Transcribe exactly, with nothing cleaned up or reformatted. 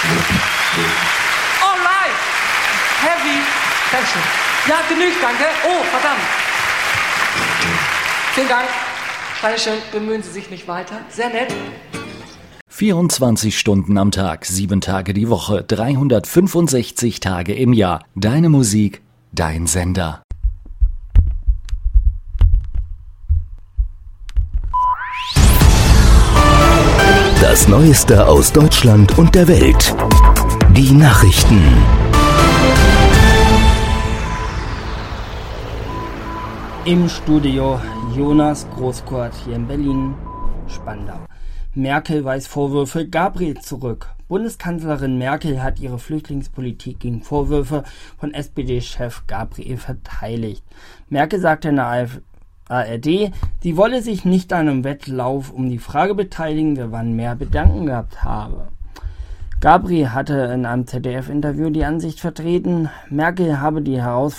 All right. Heavy. Dankeschön. Ja, genügt, danke. Oh, verdammt. Vielen Dank. Dankeschön. Bemühen Sie sich nicht weiter. Sehr nett. vierundzwanzig Stunden am Tag, sieben Tage die Woche, dreihundertfünfundsechzig Tage im Jahr. Deine Musik, dein Sender. Das Neueste aus Deutschland und der Welt. Die Nachrichten. Im Studio Jonas Großkurt hier in Berlin, Spandau. Merkel weist Vorwürfe Gabriel zurück. Bundeskanzlerin Merkel hat ihre Flüchtlingspolitik gegen Vorwürfe von S P D-Chef Gabriel verteidigt. Merkel sagte in der A R D, sie wolle sich nicht an einem Wettlauf um die Frage beteiligen, wer wann mehr Bedanken gehabt habe. Gabriel hatte in einem Z D F-Interview die Ansicht vertreten, Merkel habe die Herausforderung